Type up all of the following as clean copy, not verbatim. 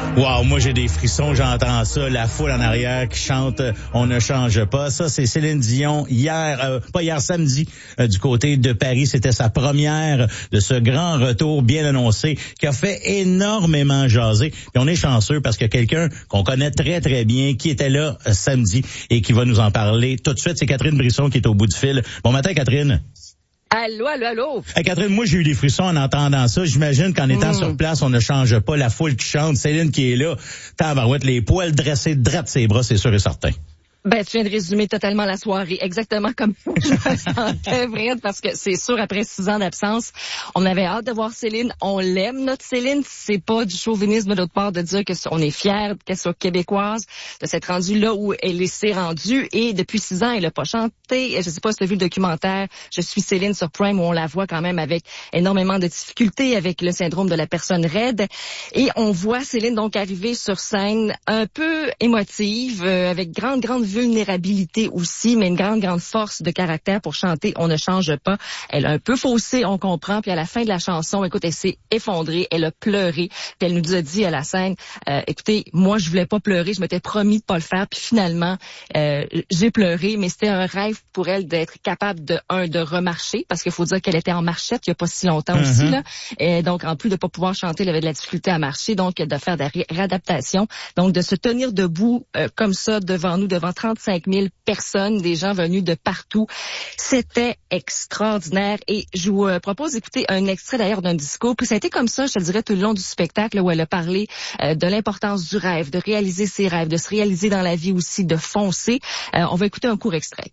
Wow, moi j'ai des frissons, j'entends ça, la foule en arrière qui chante On ne change pas. Ça, c'est Céline Dion samedi, du côté de Paris. C'était sa première de ce grand retour bien annoncé qui a fait énormément jaser. Puis on est chanceux parce que quelqu'un qu'on connaît très, très bien qui était là samedi et qui va nous en parler tout de suite. C'est Catherine Brisson qui est au bout du fil. Bon matin, Catherine. Allô. Hey, Catherine, moi, j'ai eu des frissons en entendant ça. J'imagine qu'en étant sur place, on ne change pas. La foule qui chante, Céline qui est là, tabarouette, les poils dressés, droits de ses bras, c'est sûr et certain. Ben, tu viens de résumer totalement la soirée, exactement comme je me sentais, vrai, parce que c'est sûr, après 6 ans d'absence, on avait hâte de voir Céline. On l'aime, notre Céline. C'est pas du chauvinisme de l'autre part de dire que on est fiers qu'elle soit québécoise, de s'être rendue là où elle s'est rendue. Et depuis 6 ans, elle a pas chanté. Je sais pas si tu as vu le documentaire Je suis Céline sur Prime, où on la voit quand même avec énormément de difficultés, avec le syndrome de la personne raide. Et on voit Céline donc arriver sur scène un peu émotive, avec grande vulnérabilité aussi, mais une grande force de caractère pour chanter On ne change pas. Elle a un peu faussé, on comprend, puis à la fin de la chanson, écoute, elle s'est effondrée, elle a pleuré, puis elle nous a dit à la scène, écoutez, moi je voulais pas pleurer, je m'étais promis de pas le faire, puis finalement j'ai pleuré, mais c'était un rêve pour elle d'être capable de remarcher, parce qu'il faut dire qu'elle était en marchette il y a pas si longtemps aussi là, et donc en plus de pas pouvoir chanter, elle avait de la difficulté à marcher, donc de faire des réadaptations, donc de se tenir debout comme ça devant nous, devant 35 000 personnes, des gens venus de partout. C'était extraordinaire et je vous propose d'écouter un extrait d'ailleurs d'un discours. Puis ça a été comme ça, je te dirais, tout le long du spectacle où elle a parlé de l'importance du rêve, de réaliser ses rêves, de se réaliser dans la vie aussi, de foncer. On va écouter un court extrait.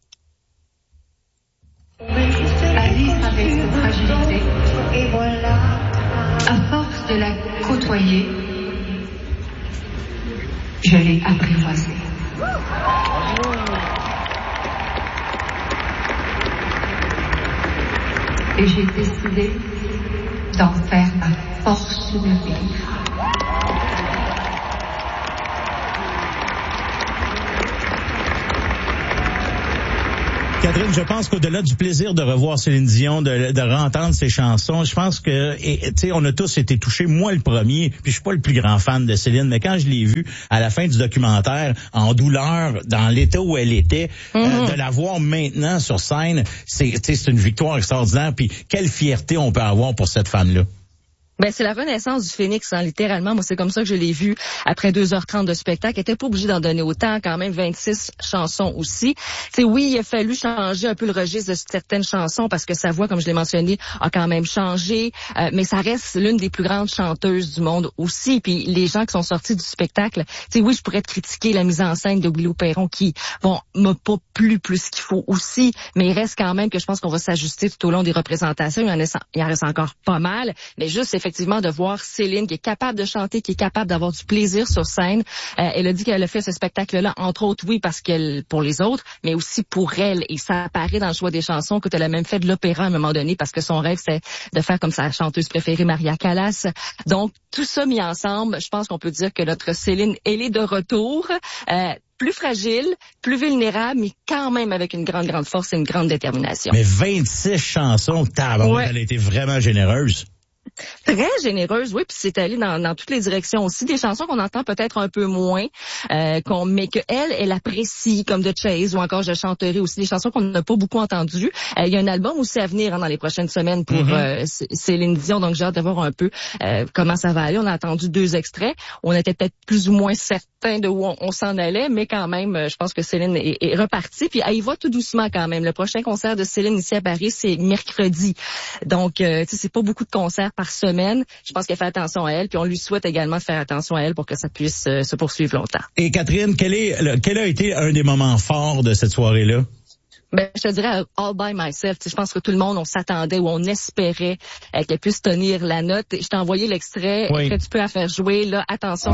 À vivre avec cette fragilité, et voilà, à force de la côtoyer, je l'ai apprivoisée. Et j'ai décidé d'en faire ma force de vivre. Catherine, je pense qu'au-delà du plaisir de revoir Céline Dion, de entendre ses chansons, je pense que, tu sais, on a tous été touchés, moi le premier, puis je suis pas le plus grand fan de Céline, mais quand je l'ai vue à la fin du documentaire, en douleur, dans l'état où elle était, de la voir maintenant sur scène, c'est une victoire extraordinaire, puis quelle fierté on peut avoir pour cette femme-là. Ben, c'est la renaissance du phénix, hein, littéralement. Moi, c'est comme ça que je l'ai vu après 2h30 de spectacle. Elle était pas obligée d'en donner autant, quand même 26 chansons aussi. Tu sais, oui, il a fallu changer un peu le registre de certaines chansons parce que sa voix, comme je l'ai mentionné, a quand même changé. Mais ça reste l'une des plus grandes chanteuses du monde aussi. Puis les gens qui sont sortis du spectacle, tu sais, oui, je pourrais te critiquer la mise en scène de Willow Perron qui, bon, m'a pas plu plus qu'il faut aussi. Mais il reste quand même que je pense qu'on va s'ajuster tout au long des représentations. Il en reste encore pas mal. Mais juste, effectivement, de voir Céline qui est capable de chanter, qui est capable d'avoir du plaisir sur scène. Elle a dit qu'elle a fait ce spectacle-là, entre autres, oui, parce qu'elle, pour les autres, mais aussi pour elle. Et ça apparaît dans le choix des chansons qu'elle a même fait de l'opéra à un moment donné parce que son rêve, c'est de faire comme sa chanteuse préférée, Maria Callas. Donc, tout ça mis ensemble, je pense qu'on peut dire que notre Céline, elle est de retour. Plus fragile, plus vulnérable, mais quand même avec une grande force et une grande détermination. Mais 26 chansons, elle a été vraiment généreuse. Très généreuse, oui, puis c'est allé dans toutes les directions aussi. Des chansons qu'on entend peut-être un peu moins, mais que elle apprécie, comme The Chase ou encore Je chanterai aussi, des chansons qu'on n'a pas beaucoup entendues. Il y a un album aussi à venir dans les prochaines semaines pour Céline Dion, donc j'ai hâte de voir un peu comment ça va aller. On a entendu 2 extraits. On était peut-être plus ou moins certains de où on s'en allait, mais quand même, je pense que Céline est repartie. Puis elle y va tout doucement quand même. Le prochain concert de Céline ici à Paris, c'est mercredi. Donc, tu sais, c'est pas beaucoup de concerts par semaine. Je pense qu'elle fait attention à elle, puis on lui souhaite également de faire attention à elle pour que ça puisse se poursuivre longtemps. Et Catherine, quel a été un des moments forts de cette soirée-là? Ben, je te dirais All by Myself. Je pense que tout le monde, on s'attendait ou on espérait qu'elle puisse tenir la note. Je t'ai envoyé l'extrait. Oui. Est-ce que tu peux la faire jouer? Là, attention.